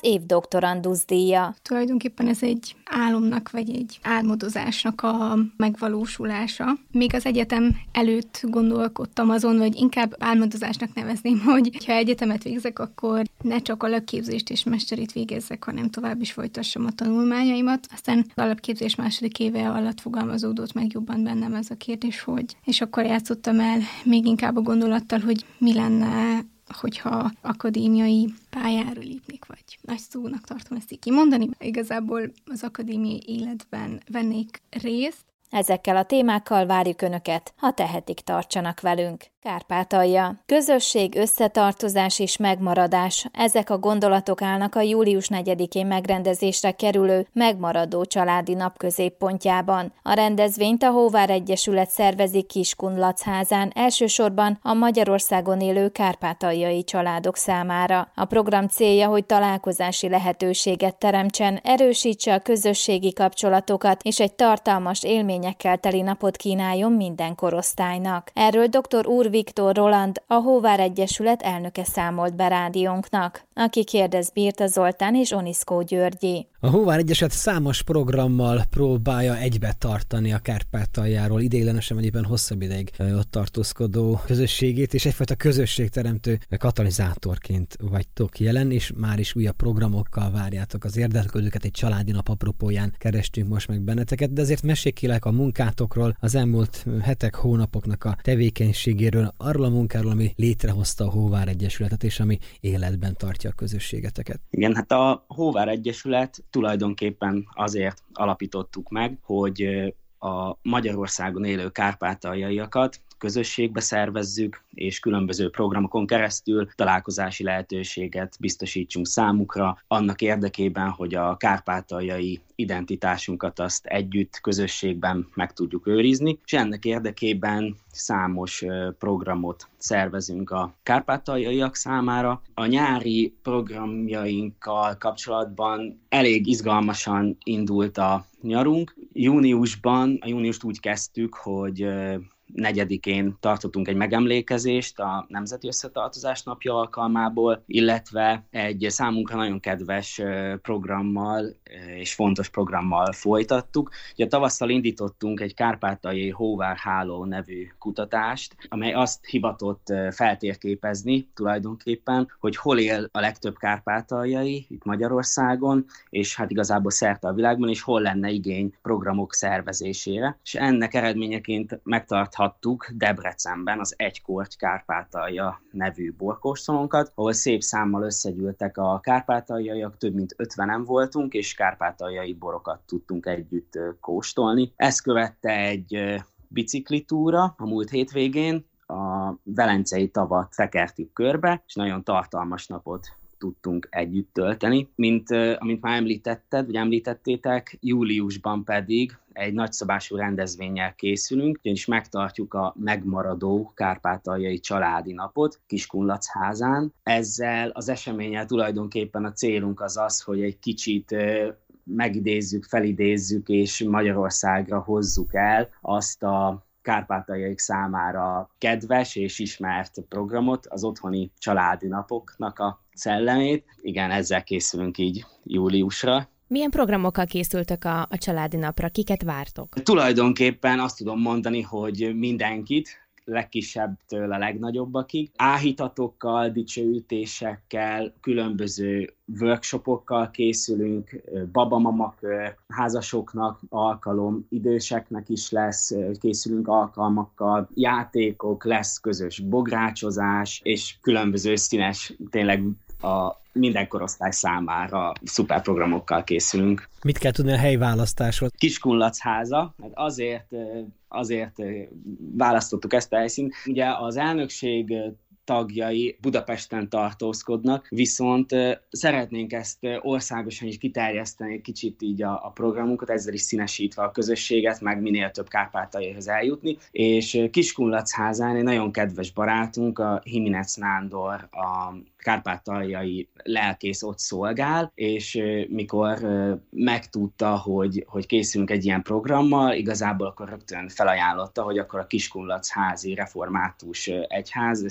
év doktorandusz díja. Tulajdonképpen ez egy álomnak vagy egy álmodozásnak a megvalósulása. Még az egyetem előtt gondolkodtam azon, vagy inkább álmodozásnak nevezném, hogy ha egyetemet végzek, akkor ne csak alapképzést és mesterét végezzek, hanem tovább is folytassam a tanulmányaimat. Aztán az alapképzés második éve alatt fogalmazódott meg jobban bennem ez a kérdés, hogy és akkor játszottam el még inkább a gondolattal, hogy mi lenne, hogyha akadémiai pályára lépnék, vagy nagy szónak tartom ezt így kimondani. Igazából az akadémiai életben vennék részt. Ezekkel a témákkal várjuk Önöket, ha tehetik, tartsanak velünk. Kárpátalja. Közösség, összetartozás és megmaradás. Ezek a gondolatok állnak a július 4-én megrendezésre kerülő Megmaradó családi nap középpontjában. A rendezvényt a Hóvár Egyesület szervezi Kiskunlacházán, elsősorban a Magyarországon élő kárpátaljai családok számára. A program célja, hogy találkozási lehetőséget teremtsen, erősítse a közösségi kapcsolatokat és egy tartalmas élményekkel teli napot kínáljon minden korosztálynak. Erről dr. Úr Viktor Roland, a Hóvár Egyesület elnöke számolt be rádiónknak, aki kérdez Birta Zoltán és Oniszkó Györgyé. A Hóvár Egyesület számos programmal próbálja egybe tartani a Kárpátaljáról ideiglenesen, vagy éppen hosszabb ideig ott tartózkodó közösségét, és egyfajta közösségteremtő katalizátorként vagytok jelen, és már is újabb programokkal várjátok az érdeklődőket, egy családi nap apropóján kerestünk most meg benneteket, de azért meséljék a munkátokról, az elmúlt hetek, hónapoknak a tevékenységéről, arról a munkáról, ami létrehozta a Hóvár Egyesületet, és ami életben tartja a közösségeteket. Igen, hát a Hóvár Egyesület tulajdonképpen azért alapítottuk meg, hogy a Magyarországon élő kárpátaljaiakat közösségbe szervezzük, és különböző programokon keresztül találkozási lehetőséget biztosítsunk számukra, annak érdekében, hogy a kárpátaljai identitásunkat azt együtt, közösségben meg tudjuk őrizni, és ennek érdekében számos programot szervezünk a kárpátaljaiak számára. A nyári programjainkkal kapcsolatban elég izgalmasan indult a nyarunk. Júniust úgy kezdtük, hogy 4-én tartottunk egy megemlékezést a Nemzeti Összetartozás napja alkalmából, illetve egy számunkra nagyon kedves programmal és fontos programmal folytattuk. Ugye tavasszal indítottunk egy kárpátaljai Hóvár Háló nevű kutatást, amely azt hivatott feltérképezni tulajdonképpen, hogy hol él a legtöbb kárpátaljai itt Magyarországon, és hát igazából szerte a világban, és hol lenne igény programok szervezésére. És ennek eredményeként megtarthattuk Debrecenben az Egy Korty Kárpátalja nevű borkóstolónkat, ahol szép számmal összegyűltek a kárpátaljaiak, több mint 50-en voltunk, és kárpátaljai borokat tudtunk együtt kóstolni. Ezt követte egy biciklitúra a múlt hétvégén, a Velencei tavat tekertük körbe, és nagyon tartalmas napot tudtunk együtt tölteni. Amint már említettétek, júliusban pedig egy nagyszabású rendezvénnyel készülünk, ugyanis megtartjuk a Megmaradó kárpátaljai családi napot Kiskunlacházán. Ezzel az eseménnyel tulajdonképpen a célunk az, hogy egy kicsit megidézzük, felidézzük és Magyarországra hozzuk el azt a kárpátaljaik számára kedves és ismert programot, az otthoni családi napoknak a szellemét. Igen, ezzel készülünk így júliusra. Milyen programokkal készültök a családi napra? Kiket vártok? Tulajdonképpen azt tudom mondani, hogy mindenkit, legkisebbtől a legnagyobbakig. Áhítatokkal, dicsőítésekkel, különböző workshopokkal készülünk, babamakör, házasoknak alkalom, időseknek is lesz, készülünk alkalmakkal, játékok, lesz közös bográcsozás, és különböző színes, tényleg a minden korosztály számára szuper programokkal készülünk. Mit kell tudni a helyválasztásról? Kiskunlachháza, azért választottuk ezt a helyszínt. Ugye az elnökség tagjai Budapesten tartózkodnak, viszont szeretnénk ezt országosan is kiterjeszteni kicsit így a programunkat, ezzel is színesítve a közösséget, meg minél több kárpátaljaihoz eljutni, és Kiskunlacházán egy nagyon kedves barátunk, a Himinec Nándor, a kárpátaljai lelkész ott szolgál, és mikor megtudta, hogy készülünk egy ilyen programmal, igazából akkor rögtön felajánlotta, hogy akkor a Kiskunlachházi Református Egyház szívesen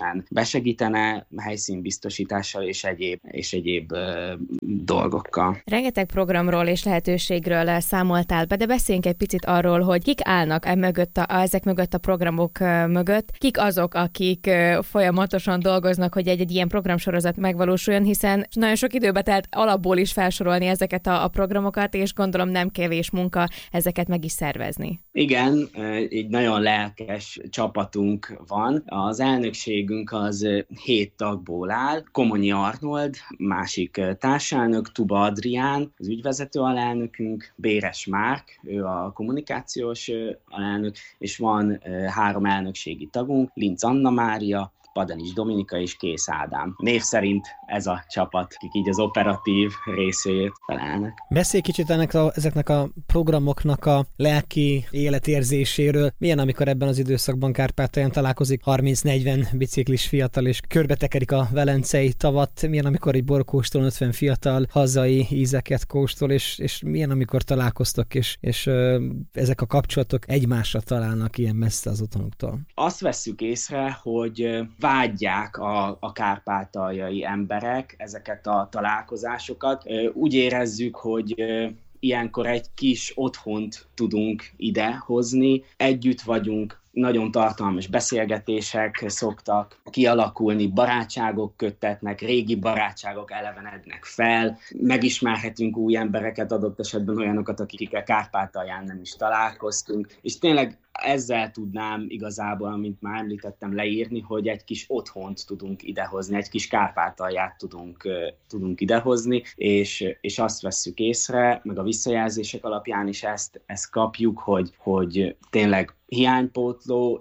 természetesen besegítene helyszínbiztosítással és egyéb dolgokkal. Rengeteg programról és lehetőségről számoltál be, de beszéljünk egy picit arról, hogy kik állnak ezek mögött a programok mögött, kik azok, akik folyamatosan dolgoznak, hogy egy ilyen programsorozat megvalósuljon, hiszen nagyon sok időbe telt alapból is felsorolni ezeket a programokat, és gondolom nem kevés munka ezeket meg is szervezni. Igen, egy nagyon lelkes csapatunk van. Az elnökségünk az 7 tagból áll. Komonyi Arnold, másik társelnök, Tuba Adrián, az ügyvezető alelnökünk, Béres Márk, ő a kommunikációs alelnök, és van 3 elnökségi tagunk, Linc Anna Mária, Padenis Dominika és Kész Ádám. Név szerint ez a csapat, akik így az operatív részét felelnek. Beszélj kicsit ezeknek a programoknak a lelki életérzéséről. Milyen, amikor ebben az időszakban Kárpátalján találkozik 30-40 biciklis fiatal, és körbetekerik a Velencei tavat? Milyen, amikor egy borkóstolón 50 fiatal hazai ízeket kóstol, és milyen, amikor találkoztok, és ezek a kapcsolatok egymásra találnak ilyen messze az otthonuktól? Azt vesszük észre, hogy vágyják a kárpátaljai emberek ezeket a találkozásokat. Úgy érezzük, hogy ilyenkor egy kis otthont tudunk idehozni, együtt vagyunk, nagyon tartalmas beszélgetések szoktak kialakulni, barátságok köttetnek, régi barátságok elevenednek fel, megismerhetünk új embereket, adott esetben olyanokat, akikkel Kárpátalján nem is találkoztunk, és tényleg ezzel tudnám igazából, amint már említettem, leírni, hogy egy kis otthont tudunk idehozni, egy kis Kárpátalját tudunk idehozni, és azt vesszük észre, meg a visszajelzések alapján is ezt kapjuk, hogy tényleg hiánypótló,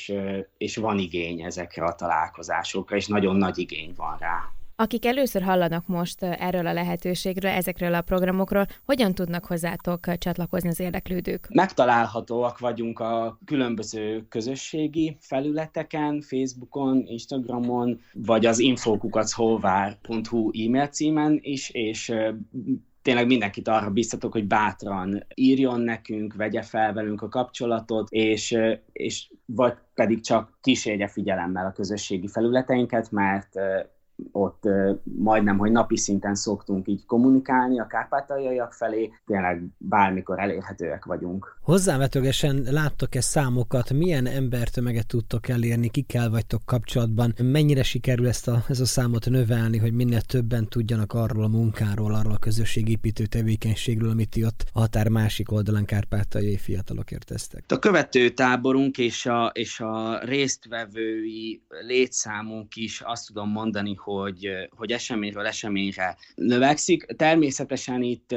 és van igény ezekre a találkozásokra, és nagyon nagy igény van rá. Akik először hallanak most erről a lehetőségről, ezekről a programokról, hogyan tudnak hozzátok csatlakozni az érdeklődők? Megtalálhatóak vagyunk a különböző közösségi felületeken, Facebookon, Instagramon, vagy az info@hovár.hu e-mail címen is, és tényleg mindenkit arra biztatok, hogy bátran írjon nekünk, vegye fel velünk a kapcsolatot, és vagy pedig csak kísérje figyelemmel a közösségi felületeinket, mert ott majdnem, hogy napi szinten szoktunk így kommunikálni a kárpátaljaiak felé, tényleg bármikor elérhetőek vagyunk. Hozzávetőlegesen láttok-e számokat, milyen embertömeget tudtok elérni, kikkel vagytok kapcsolatban, mennyire sikerül ez a számot növelni, hogy minél többen tudjanak arról a munkáról, arról a közösségépítő tevékenységről, amit ti ott a határ másik oldalán kárpátaljai fiatalokért tesztek? A követőtáborunk és a résztvevői létszámunk is azt tudom mondani, hogy eseményről eseményre növekszik. Természetesen itt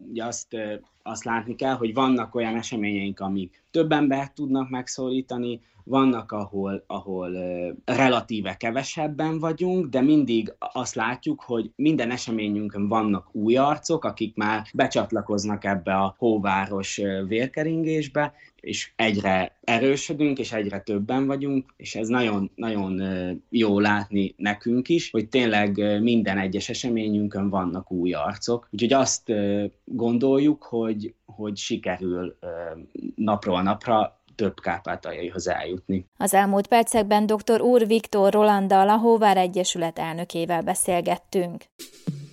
azt látni kell, hogy vannak olyan eseményeink, amik több embert tudnak megszólítani, vannak, ahol relatíve kevesebben vagyunk, de mindig azt látjuk, hogy minden eseményünkön vannak új arcok, akik már becsatlakoznak ebbe a hóváros vérkeringésbe, és egyre erősödünk, és egyre többen vagyunk, és ez nagyon, nagyon jó látni nekünk is, hogy tényleg minden egyes eseményünkön vannak új arcok. Úgyhogy azt gondoljuk, hogy sikerül napról napra több kárpátaljaihoz eljutni. Az elmúlt percekben dr. Úr Viktor Rolanddal, a Hóvár Egyesület elnökével beszélgettünk.